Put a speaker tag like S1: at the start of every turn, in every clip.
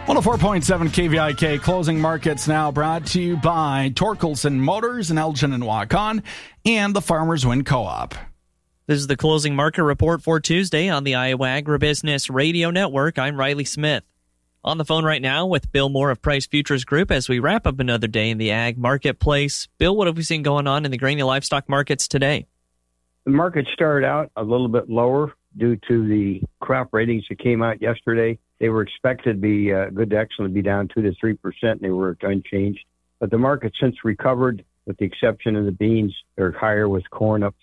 S1: 104.7 KVIK closing markets now brought to you by Torkelson Motors in Elgin and Waukon and the Farmers Wind Co-op.
S2: This is the closing market report for Tuesday on the Iowa Agribusiness Radio Network. I'm Riley Smith. On the phone right now with Bill Moore of Price Futures Group as we wrap up another day in the ag marketplace. Bill, what have we seen going on in the grain and livestock markets today?
S3: The market started out a little bit lower due to the crop ratings that came out yesterday. They were expected to be good to excellent, be down 2 to 3%, and they were unchanged. But the market since recovered, with the exception of the beans. They're higher, with corn up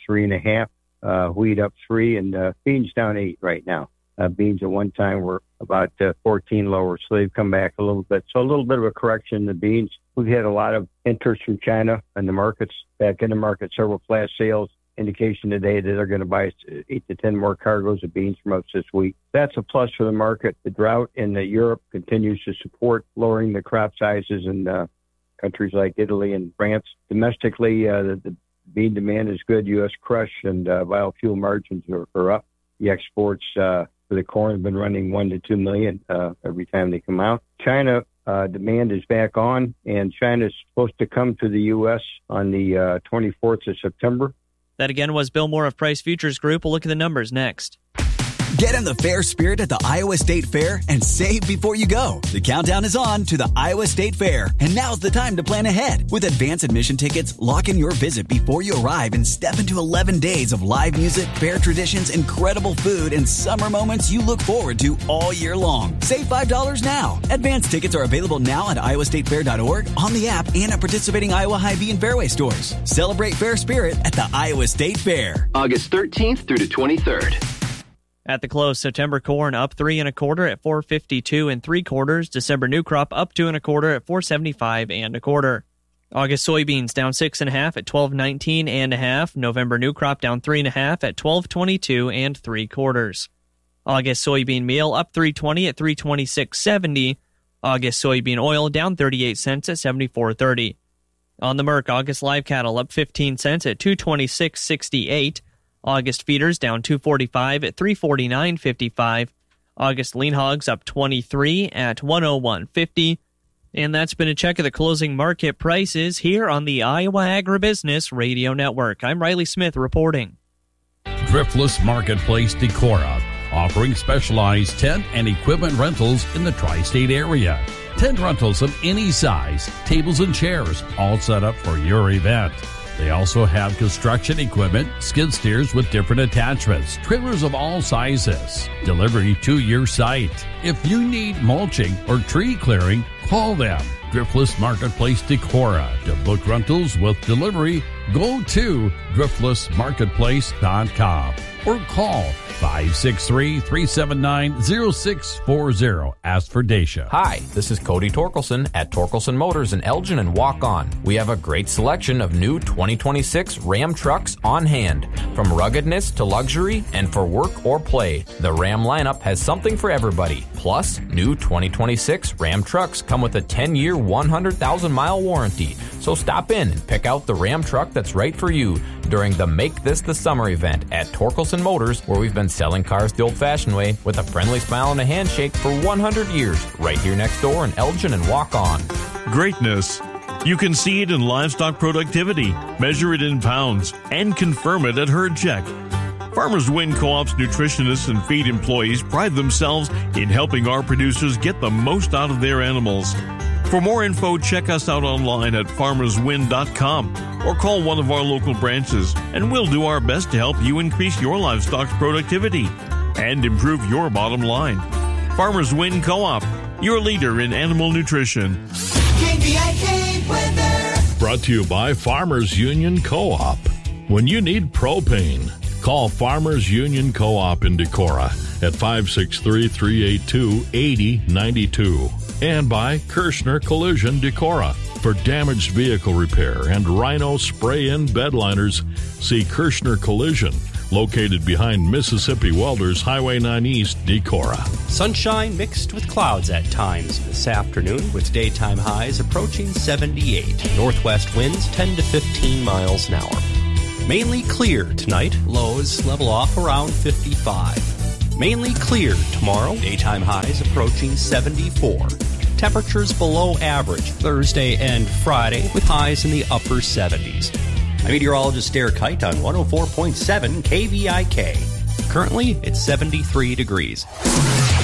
S3: 3.5, wheat up 3, and beans down 8 right now. Beans at one time were about 14 lower, so they've come back a little bit. So a little bit of a correction in the beans. We've had a lot of interest from China in the markets, back in the market, several flash sales. Indication today that they're going to buy 8 to 10 more cargoes of beans from us this week. That's a plus for the market. The drought in Europe continues to support lowering the crop sizes in countries like Italy and France. Domestically, the bean demand is good. U.S. crush and biofuel margins are up. The exports for the corn have been running 1 to 2 million every time they come out. China demand is back on, and China is supposed to come to the U.S. on the 24th of September.
S2: That again was Bill Moore of Price Futures Group. We'll look at the numbers next.
S4: Get in the fair spirit at the Iowa State Fair and save before you go. The countdown is on to the Iowa State Fair, and now's the time to plan ahead. With advance admission tickets, lock in your visit before you arrive and step into 11 days of live music, fair traditions, incredible food, and summer moments you look forward to all year long. Save $5 now. Advance tickets are available now at iowastatefair.org, on the app, and at participating Iowa Hy-Vee and Fairway stores. Celebrate fair spirit at the Iowa State Fair.
S5: August 13th through the 23rd.
S2: At the close, September corn up 3 1/4 at 4.52 3/4. December new crop up 2 1/4 at 4.75 1/4. August soybeans down 6 1/2 at 12.19 1/2. November new crop down 3 1/2 at 12.22 3/4. August soybean meal up 3.20 at 3.26.70. August soybean oil down 38 cents at 74.30. On the Merc, August live cattle up 15 cents at 226.68. August feeders down 2.45 at 3.49.55. August lean hogs up 23 at 101.50. And that's been a check of the closing market prices here on the Iowa Agribusiness Radio Network. I'm Riley Smith reporting.
S6: Driftless Marketplace Decorah, offering specialized tent and equipment rentals in the tri-state area. Tent rentals of any size, tables and chairs, all set up for your event. They also have construction equipment, skid steers with different attachments, trailers of all sizes, delivery to your site. If you need mulching or tree clearing, call them. Driftless Marketplace Decorah. To book rentals with delivery, go to driftlessmarketplace.com or call 563-379-0640. Ask for Dacia.
S7: Hi, this is Cody Torkelson at Torkelson Motors in Elgin and Waukon. We have a great selection of new 2026 Ram trucks on hand. From ruggedness to luxury and for work or play, the Ram lineup has something for everybody. Plus, new 2026 Ram trucks come with a 10-year, 100,000-mile warranty. So stop in and pick out the Ram truck that's right for you during the Make This the Summer event at Torkelson Motors, where we've been selling cars the old-fashioned way with a friendly smile and a handshake for 100 years, right here next door in Elgin and Waukon.
S8: Greatness. You can see it in livestock productivity, measure it in pounds, and confirm it at Herd Check. Farmers Wind Co-op's nutritionists and feed employees pride themselves in helping our producers get the most out of their animals. For more info, check us out online at farmerswind.com or call one of our local branches, and we'll do our best to help you increase your livestock's productivity and improve your bottom line. Farmers Wind Co-op, your leader in animal nutrition.
S9: KVIK weather.
S6: Brought to you by Farmers Union Co-op. When you need propane, call Farmers Union Co-op in Decorah at 563-382-8092. And by Kirschner Collision Decorah. For damaged vehicle repair and Rhino spray-in bedliners, see Kirschner Collision, located behind Mississippi Welders Highway 9 East, Decorah.
S10: Sunshine mixed with clouds at times this afternoon, with daytime highs approaching 78. Northwest winds 10 to 15 miles an hour. Mainly clear tonight, lows level off around 55. Mainly clear tomorrow. Daytime highs approaching 74. Temperatures below average Thursday and Friday with highs in the upper 70s.
S11: I'm meteorologist Derek Kite on 104.7 KVIK.
S10: Currently, it's 73 degrees.